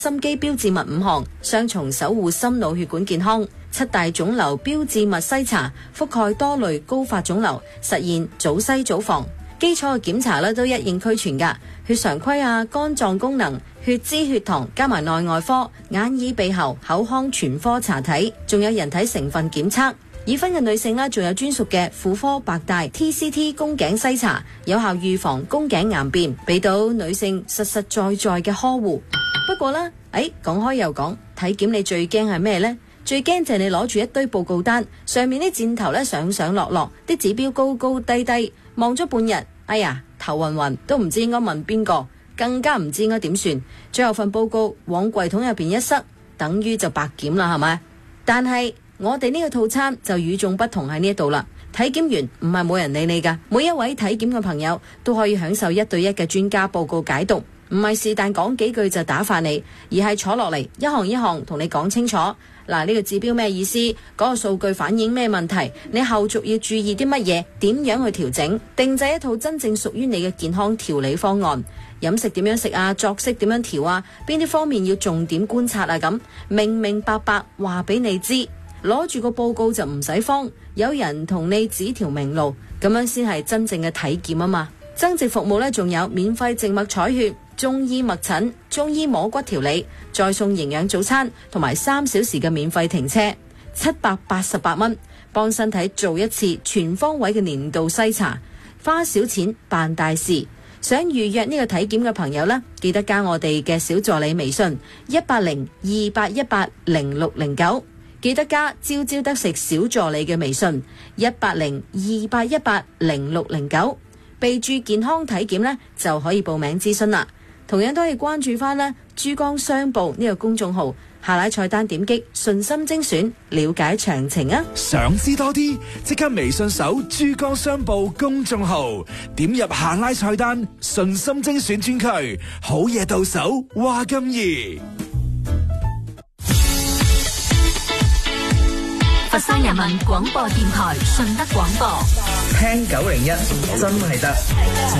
心肌標誌物5項，雙重守護心腦血管健康。7大腫瘤標誌物篩查，覆蓋多類高發腫瘤，實現早篩早防。基礎嘅檢查咧都一應俱全㗎，血常規啊、肝臟功能、血脂、血糖，加埋內外科、眼耳鼻喉、口腔全科查體，仲有人體成分檢測。已婚嘅女性啦，仲有專屬嘅婦科白帶 TCT 宮頸篩查，有效預防宮頸癌變，俾到女性實實在在嘅呵護。不過呢，講開又講，體檢你最驚係咩呢？最驚就係你攞住一堆報告單，上面啲箭頭咧上上落落，啲指標高高低低，望咗半日，哎呀頭暈暈，都唔知應該問邊個，更加唔知應該點算。最後份報告往櫃桶入邊一塞，等於就白檢啦，係咪？但係我哋呢個套餐就與眾不同喺呢度啦。體檢員唔係冇人理你㗎，每一位體檢嘅朋友都可以享受1對1嘅專家報告解讀，唔係是但講幾句就打發你，而係坐落嚟一項一項同你講清楚。嗱，呢個指標咩意思？嗰個數據反映咩問題？你後續要注意啲乜嘢？點樣去調整？定製一套真正屬於你嘅健康調理方案。飲食點樣食啊？作息點樣調啊？邊啲方面要重點觀察啊？咁明明白白話俾你知，攞住個報告就唔使慌，有人同你指條明路，咁樣先係真正嘅體檢啊嘛！增值服務呢，仲有免費靜脈採血、中醫脈診、中醫摸骨調理，再送營養早餐同埋3小時嘅免費停車，788蚊，幫身體做一次全方位嘅年度篩查，花少錢辦大事。想預約呢個體檢嘅朋友呢，記得加我哋嘅小助理微信18028180609，記得加朝朝得食小助理嘅微信18028180609，備注健康體檢呢，就可以報名諮詢啦。同樣都可以關注翻呢珠江商報呢個公眾號，下拉菜單點擊信心精選，了解詳情啊！ 想知多啲，即刻微信搜珠江商報公眾號，點入下拉菜單信心精選專區，好嘢到手話咁易。 佛山人民廣播電台順德廣播， 聽901真係得。